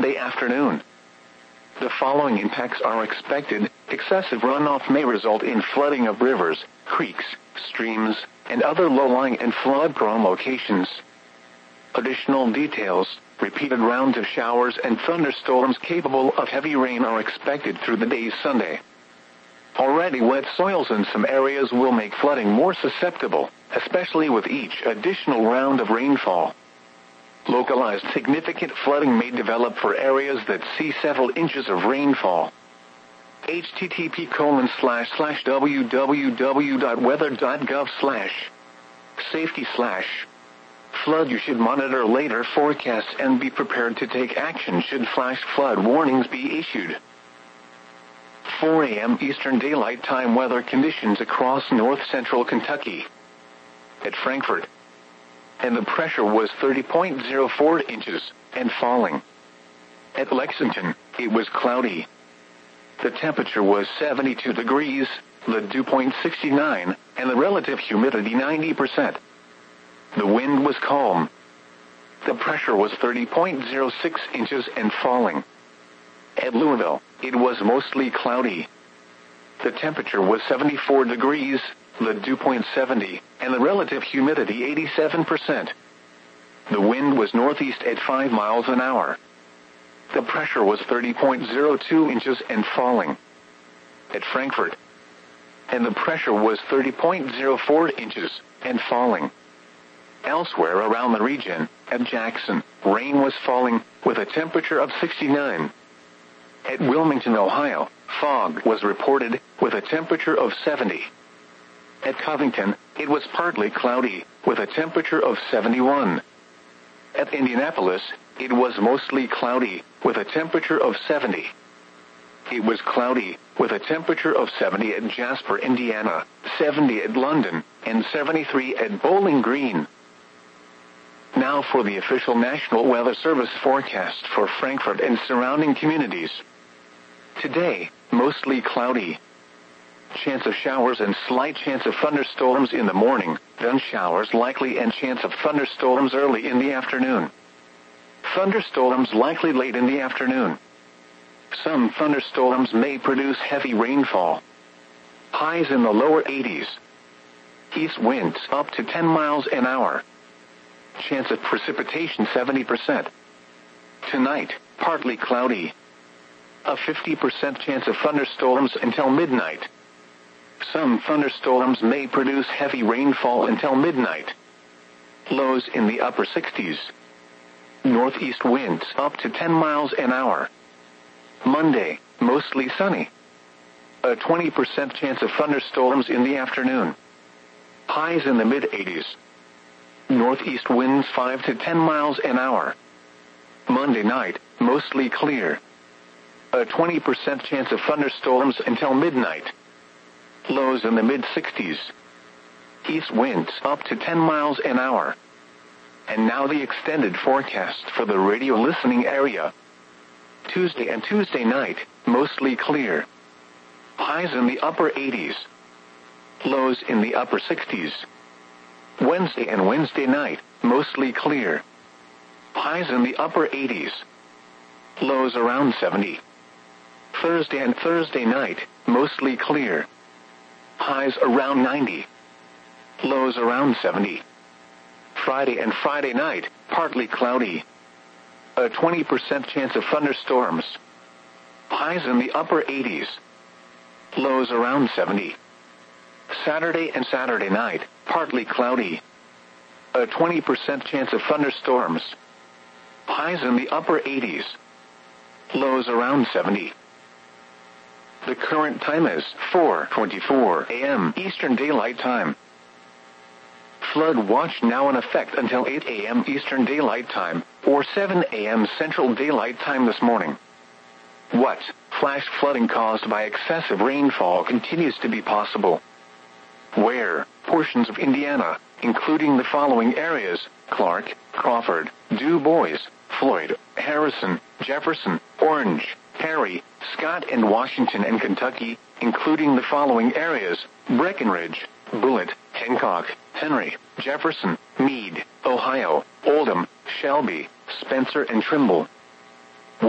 Wednesday afternoon. The following impacts are expected. Excessive runoff may result in flooding of rivers, creeks, streams, and other low-lying and flood-prone locations. Additional details: repeated rounds of showers and thunderstorms capable of heavy rain are expected through the day Sunday. Already wet soils in some areas will make flooding more susceptible, especially with each additional round of rainfall. Localized significant flooding may develop for areas that see several inches of rainfall. http://www.weather.gov/safety/flood. You should monitor later forecasts and be prepared to take action should flash flood warnings be issued. 4 a.m. Eastern Daylight Time weather conditions across north-central Kentucky. At Frankfort, and the pressure was 30.04 inches, and falling. At Lexington, it was cloudy. The temperature was 72 degrees, the dew point 69, and the relative humidity 90%. The wind was calm. The pressure was 30.06 inches and falling. At Louisville, it was mostly cloudy. The temperature was 74 degrees, the dew point 70, and the relative humidity 87%. The wind was northeast at 5 miles an hour. The pressure was 30.02 inches and falling. At Frankfort, and the pressure was 30.04 inches and falling. Elsewhere around the region, at Jackson, rain was falling with a temperature of 69. At Wilmington, Ohio, fog was reported with a temperature of 70. At Covington, it was partly cloudy with a temperature of 71. At Indianapolis, it was mostly cloudy with a temperature of 70. It was cloudy with a temperature of 70 at Jasper, Indiana, 70 at London, and 73 at Bowling Green. Now for the official National Weather Service forecast for Frankfort and surrounding communities. Today, mostly cloudy. Chance of showers and slight chance of thunderstorms in the morning, then showers likely and chance of thunderstorms early in the afternoon. Thunderstorms likely late in the afternoon. Some thunderstorms may produce heavy rainfall. Highs in the lower 80s. East winds up to 10 miles an hour. Chance of precipitation 70%. Tonight, partly cloudy. A 50% chance of thunderstorms until midnight. Some thunderstorms may produce heavy rainfall until midnight. Lows in the upper 60s. Northeast winds up to 10 miles an hour. Monday, mostly sunny. A 20% chance of thunderstorms in the afternoon. Highs in the mid-80s. Northeast winds 5 to 10 miles an hour. Monday night, mostly clear. A 20% chance of thunderstorms until midnight. Lows in the mid-60s. East winds up to 10 miles an hour. And now the extended forecast for the radio listening area. Tuesday and Tuesday night, mostly clear. Highs in the upper 80s. Lows in the upper 60s. Wednesday and Wednesday night, mostly clear. Highs in the upper 80s. Lows around 70. Thursday and Thursday night, mostly clear. Highs around 90. Lows around 70. Friday and Friday night, partly cloudy. A 20% chance of thunderstorms. Highs in the upper 80s. Lows around 70. Saturday and Saturday night, partly cloudy. A 20% chance of thunderstorms. Highs in the upper 80s. Lows around 70. The current time is 4:24 a.m. Eastern Daylight Time. Flood watch now in effect until 8 a.m. Eastern Daylight Time, or 7 a.m. Central Daylight Time this morning. What? Flash flooding caused by excessive rainfall continues to be possible. Where? Portions of Indiana, including the following areas: Clark, Crawford, Du Bois, Floyd, Harrison, Jefferson, Orange, Perry, Scott, and Washington, and Kentucky, including the following areas: Breckenridge, Bullitt, Hancock, Henry, Jefferson, Meade, Ohio, Oldham, Shelby, Spencer, and Trimble.